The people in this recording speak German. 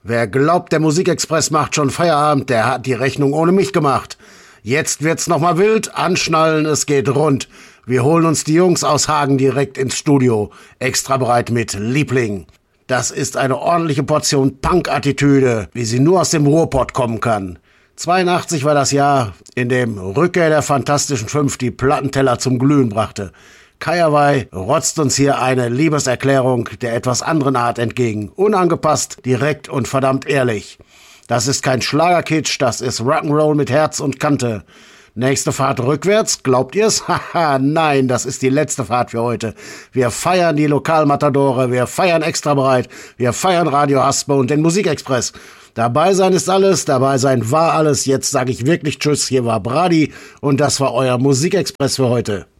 Wer glaubt, der Musikexpress macht schon Feierabend, der hat die Rechnung ohne mich gemacht. Jetzt wird's nochmal wild, anschnallen, es geht rund. Wir holen uns die Jungs aus Hagen direkt ins Studio. Extra bereit mit Liebling. Das ist eine ordentliche Portion Punk-Attitüde, wie sie nur aus dem Ruhrpott kommen kann. 82 war das Jahr, in dem Rückkehr der Fantastischen Fünf die Plattenteller zum Glühen brachte. Kaiaway rotzt uns hier eine Liebeserklärung der etwas anderen Art entgegen. Unangepasst, direkt und verdammt ehrlich. Das ist kein Schlagerkitsch, das ist Rock'n'Roll mit Herz und Kante. Nächste Fahrt rückwärts, glaubt ihr's? Haha, nein, das ist die letzte Fahrt für heute. Wir feiern die Lokalmatadore, wir feiern Extra breit, wir feiern Radio Haspe und den Musikexpress. Dabei sein ist alles, dabei sein war alles. Jetzt sage ich wirklich Tschüss, hier war Brady und das war euer Musikexpress für heute.